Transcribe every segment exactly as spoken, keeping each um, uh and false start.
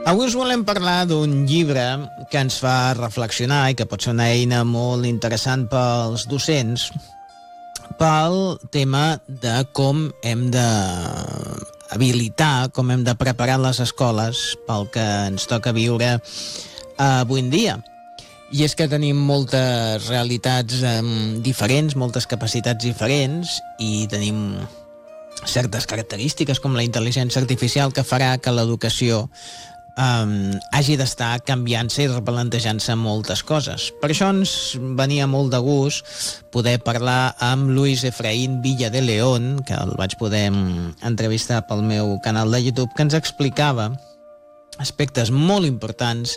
Avui us volem parlar d'un llibre que ens fa reflexionar i que pot ser una eina molt interessant pels docents pel tema de com hem de habilitar, com hem de preparar les escoles pel que ens toca viure avui en dia. I és que tenim moltes realitats eh, diferents, moltes capacitats diferents i tenim certes característiques com la intel·ligència artificial que farà que l'educació Um, hagi d'estar canviant-se i replantejant-se moltes coses. Per això ens venia molt de gust poder parlar amb Luis Efraín Villa de León, que el vaig poder entrevistar pel meu canal de YouTube, que ens explicava aspectes molt importants,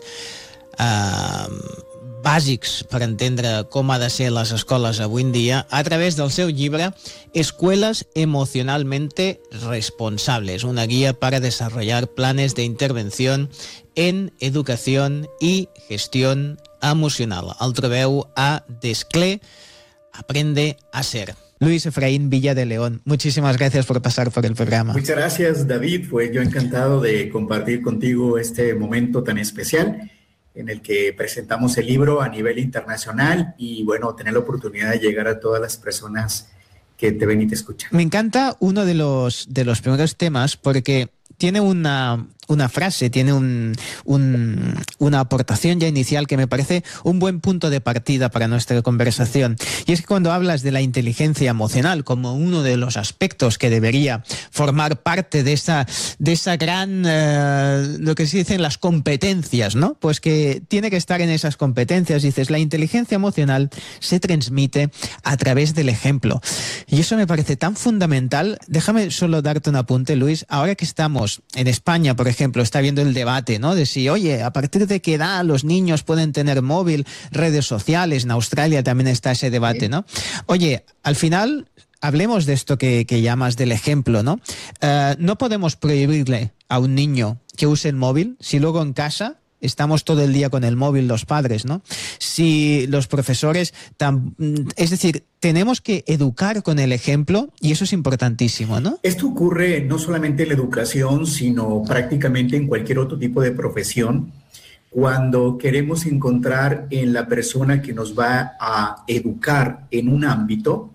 uh, bàsics per entendre com ha de ser les escoles avui en dia a través del seu llibre Escuelas emocionalmente responsables, una guía para desarrollar planes de intervención en educación y gestión emocional. El trobeu a Desclé, Aprende a ser. Luis Efraín Villa de León, muchísimas gracias por pasar por el programa. Muchas gracias, David. Pues yo encantado de compartir contigo este momento tan especial en el que presentamos el libro a nivel internacional y, bueno, tener la oportunidad de llegar a todas las personas que te ven y te escuchan. Me encanta uno de los, de los primeros temas porque tiene una, una frase, tiene un, un, una aportación ya inicial que me parece un buen punto de partida para nuestra conversación. Y es que cuando hablas de la inteligencia emocional como uno de los aspectos que debería formar parte de esa, de esa gran, eh, lo que se dicen las competencias, ¿no? Pues que tiene que estar en esas competencias. Dices, la inteligencia emocional se transmite a través del ejemplo. Y eso me parece tan fundamental. Déjame solo darte un apunte, Luis. Ahora que estamos en España, por ejemplo, está habiendo el debate, ¿no? De si, oye, a partir de qué edad los niños pueden tener móvil, redes sociales. En Australia también está ese debate, ¿no? Oye, al final, hablemos de esto que, que llamas del ejemplo, ¿no? Uh, no podemos prohibirle a un niño que use el móvil si luego en casa estamos todo el día con el móvil los padres, ¿no? Si los profesores, tam, es decir, tenemos que educar con el ejemplo y eso es importantísimo, ¿no? Esto ocurre no solamente en la educación, sino prácticamente en cualquier otro tipo de profesión. Cuando queremos encontrar en la persona que nos va a educar en un ámbito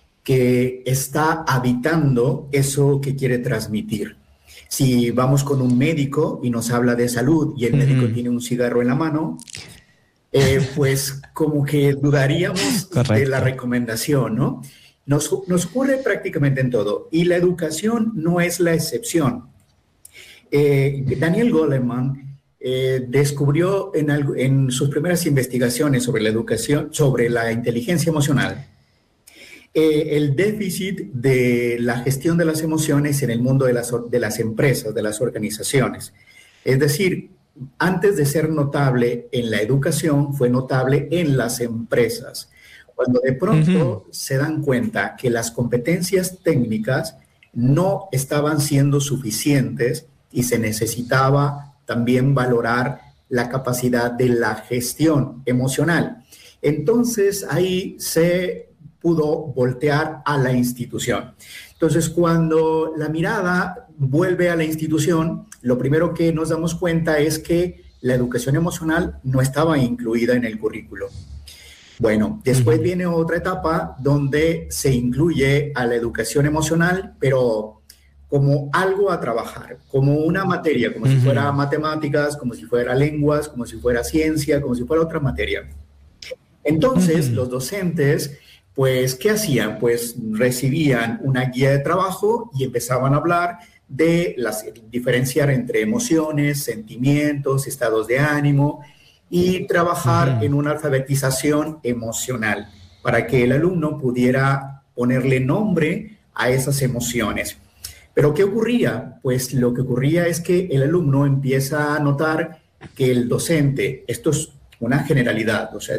que está habitando eso que quiere transmitir. Si vamos con un médico y nos habla de salud y el médico uh-huh. tiene un cigarro en la mano, eh, pues como que dudaríamos Correcto. de la recomendación, ¿no? Nos, nos ocurre prácticamente en todo y la educación no es la excepción. Eh, Daniel Goleman eh, descubrió en, algo, en sus primeras investigaciones sobre la educación, sobre la inteligencia emocional, Eh, el déficit de la gestión de las emociones en el mundo de las, de las empresas, de las organizaciones. Es decir, antes de ser notable en la educación, fue notable en las empresas. Cuando de pronto uh-huh. se dan cuenta que las competencias técnicas no estaban siendo suficientes y se necesitaba también valorar la capacidad de la gestión emocional. Entonces, ahí se pudo voltear a la institución. Entonces, cuando la mirada vuelve a la institución, lo primero que nos damos cuenta es que la educación emocional no estaba incluida en el currículo. Bueno, después uh-huh. viene otra etapa donde se incluye a la educación emocional, pero como algo a trabajar, como una materia, como uh-huh. si fuera matemáticas, como si fuera lenguas, como si fuera ciencia, como si fuera otra materia. Entonces, uh-huh. los docentes, pues, ¿qué hacían? Pues recibían una guía de trabajo y empezaban a hablar de las, diferenciar entre emociones, sentimientos, estados de ánimo y trabajar uh-huh. en una alfabetización emocional para que el alumno pudiera ponerle nombre a esas emociones. Pero ¿qué ocurría? Pues lo que ocurría es que el alumno empieza a notar que el docente, esto es una generalidad, o sea,